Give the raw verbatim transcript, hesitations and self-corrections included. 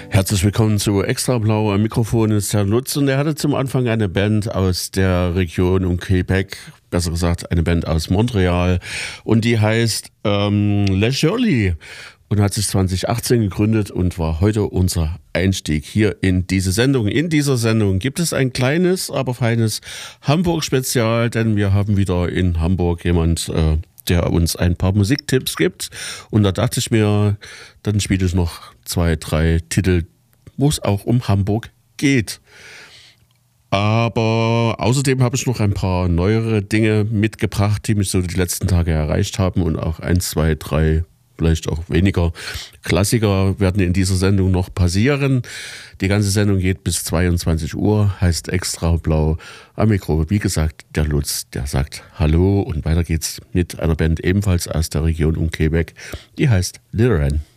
Herzlich willkommen zu Extra Blau. Am Mikrofon ist Herr Lutz und er hatte zum Anfang eine Band aus der Region um Quebec, besser gesagt eine Band aus Montreal und die heißt ähm, Le Shirley und hat sich zwanzig achtzehn gegründet und war heute unser Einstieg hier in diese Sendung. In dieser Sendung gibt es ein kleines, aber feines Hamburg-Spezial, denn wir haben wieder in Hamburg jemand, äh, der uns ein paar Musiktipps gibt. Und da dachte ich mir, dann spiele ich noch zwei, drei Titel, wo es auch um Hamburg geht. Aber außerdem habe ich noch ein paar neuere Dinge mitgebracht, die mich so die letzten Tage erreicht haben und auch ein, zwei, drei, vielleicht auch weniger Klassiker werden in dieser Sendung noch passieren. Die ganze Sendung geht bis zweiundzwanzig Uhr, heißt Extra Blau. Am Mikro, wie gesagt, der Lutz, der sagt Hallo und weiter geht's mit einer Band ebenfalls aus der Region um Quebec, die heißt Liran.